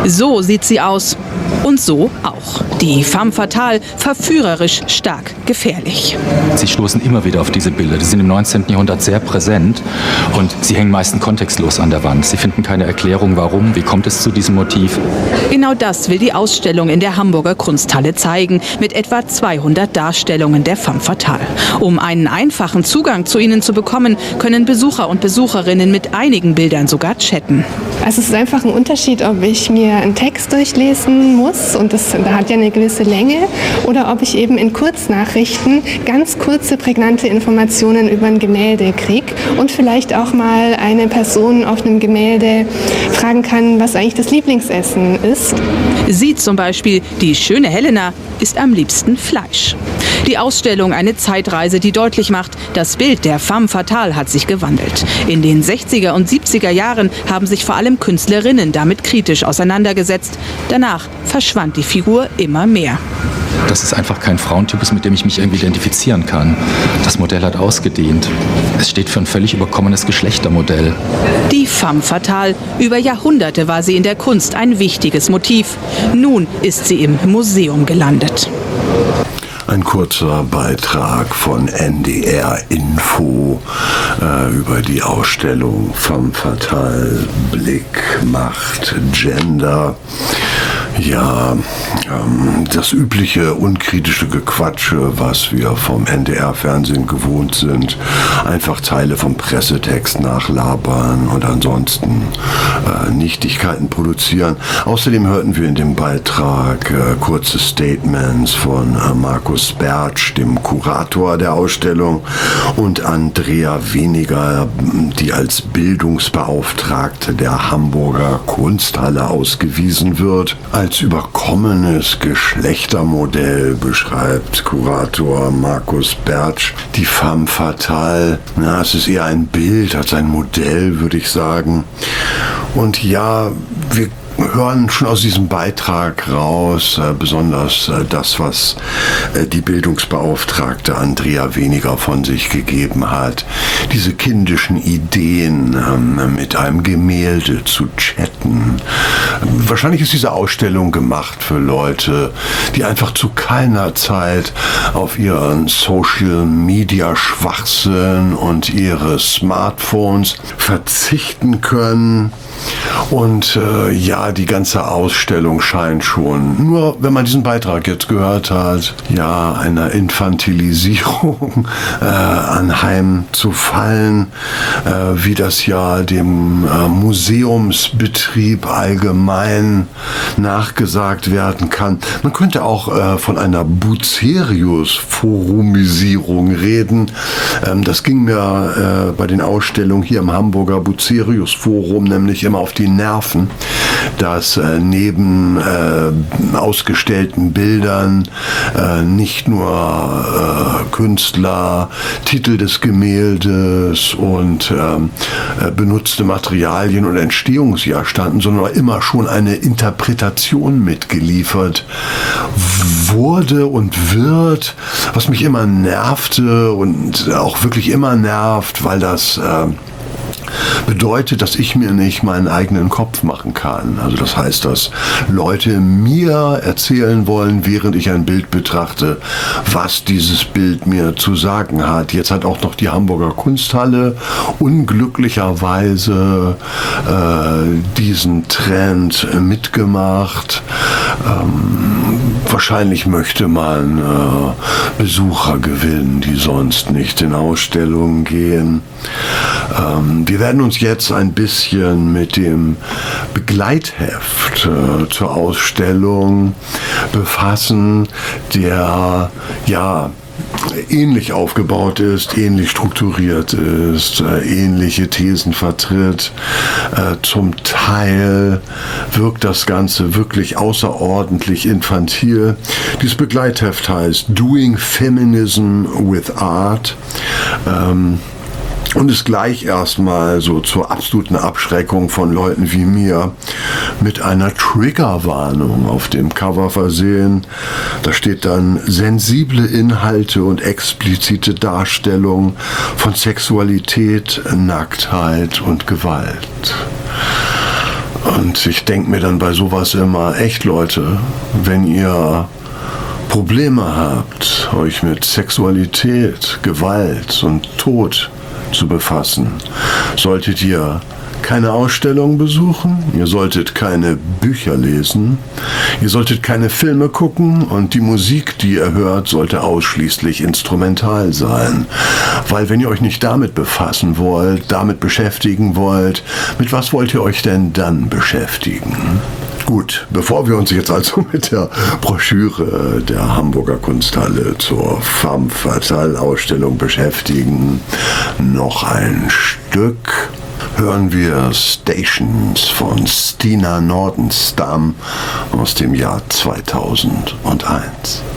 So sieht sie aus. Und so auch. Die femme fatale, verführerisch, stark, gefährlich. Sie stoßen immer wieder auf diese Bilder. Die sind im 19. Jahrhundert sehr präsent und sie hängen meistens kontextlos an der Wand. Sie finden keine Erklärung, warum, wie kommt es zu diesem Motiv. Genau das will die Ausstellung in der Hamburger Kunsthalle zeigen, mit etwa 200 Darstellungen der femme fatale. Um einen einfachen Zugang zu ihnen zu bekommen, können Besucher und Besucherinnen mit einigen Bildern sogar chatten. Also es ist einfach ein Unterschied, ob ich mir einen Text durchlesen muss, und das hat ja eine gewisse Länge, oder ob ich eben in Kurznachrichten ganz kurze, prägnante Informationen über ein Gemälde kriege und vielleicht auch mal eine Person auf einem Gemälde fragen kann, was eigentlich das Lieblingsessen ist. Sie zum Beispiel, die schöne Helena, isst am liebsten Fleisch. Die Ausstellung eine Zeitreise, die deutlich macht, das Bild der femme fatale hat sich gewandelt. In den 60er und 70er Jahren haben sich vor allem Künstlerinnen damit kritisch auseinandergesetzt. Danach verschwand die Figur immer mehr. Das ist einfach kein Frauentypus, mit dem ich mich irgendwie identifizieren kann. Das Modell hat ausgedient. Es steht für ein völlig überkommenes Geschlechtermodell. Die femme fatale. Über Jahrhunderte war sie in der Kunst ein wichtiges Motiv. Nun ist sie im Museum gelandet. Ein kurzer Beitrag von NDR Info über die Ausstellung Femme fatale, Blick, Macht, Gender. Ja, das übliche unkritische Gequatsche, was wir vom NDR-Fernsehen gewohnt sind. Einfach Teile vom Pressetext nachlabern und ansonsten Nichtigkeiten produzieren. Außerdem hörten wir in dem Beitrag kurze Statements von Markus Bertsch, dem Kurator der Ausstellung, und Andrea Weniger, die als Bildungsbeauftragte der Hamburger Kunsthalle ausgewiesen wird. Als überkommenes Geschlechtermodell beschreibt Kurator Markus Bertsch die femme fatale. Na, es ist eher ein Bild als ein Modell, würde ich sagen. Und ja, wir hören schon aus diesem Beitrag raus, besonders das, was die Bildungsbeauftragte Andrea Weniger von sich gegeben hat. Diese kindischen Ideen, mit einem Gemälde zu chatten. Wahrscheinlich ist diese Ausstellung gemacht für Leute, die einfach zu keiner Zeit auf ihren Social-Media-Schwachsinn und ihre Smartphones verzichten können. Und ja, die ganze Ausstellung scheint schon, nur wenn man diesen Beitrag jetzt gehört hat, ja, einer Infantilisierung anheimzufallen, wie das ja dem Museumsbetrieb allgemein nachgesagt werden kann. Man könnte auch von einer Bucerius-Forumisierung reden. Das ging mir bei den Ausstellungen hier im Hamburger Bucerius-Forum nämlich immer auf die Nerven, dass neben ausgestellten Bildern nicht nur Künstler, Titel des Gemäldes und benutzte Materialien und Entstehungsjahr standen, sondern immer schon eine Interpretation mitgeliefert wurde und wird, was mich immer nervte und auch wirklich immer nervt, weil das bedeutet, dass ich mir nicht meinen eigenen Kopf machen kann. Also das heißt, dass Leute mir erzählen wollen, während ich ein Bild betrachte, was dieses Bild mir zu sagen hat. Jetzt hat auch noch die Hamburger Kunsthalle unglücklicherweise diesen Trend mitgemacht. Wahrscheinlich möchte man Besucher gewinnen, die sonst nicht in Ausstellungen gehen. Wir werden uns jetzt ein bisschen mit dem Begleitheft zur Ausstellung befassen, der ja ähnlich aufgebaut ist, ähnlich strukturiert ist, ähnliche Thesen vertritt. Zum Teil wirkt das Ganze wirklich außerordentlich infantil. Dieses Begleitheft heißt Doing Feminism with Art. Und ist gleich erstmal so zur absoluten Abschreckung von Leuten wie mir mit einer Triggerwarnung auf dem Cover versehen. Da steht dann sensible Inhalte und explizite Darstellung von Sexualität, Nacktheit und Gewalt. Und ich denke mir dann bei sowas immer, echt Leute, wenn ihr Probleme habt, euch mit Sexualität, Gewalt und Tod zu befassen, solltet ihr keine Ausstellungen besuchen, ihr solltet keine Bücher lesen, ihr solltet keine Filme gucken und die Musik, die ihr hört, sollte ausschließlich instrumental sein. Weil wenn ihr euch nicht damit befassen wollt, damit beschäftigen wollt, mit was wollt ihr euch denn dann beschäftigen? Gut, bevor wir uns jetzt also mit der Broschüre der Hamburger Kunsthalle zur Femme Fatale Ausstellung beschäftigen, noch ein Stück. Hören wir Stations von Stina Nordenstam aus dem Jahr 2001.